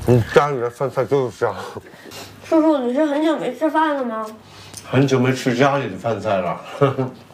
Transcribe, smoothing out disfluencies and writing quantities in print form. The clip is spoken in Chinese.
家里的饭菜就是香。 叔叔，你是很久没吃饭了吗？ 很久没吃家里的饭菜了。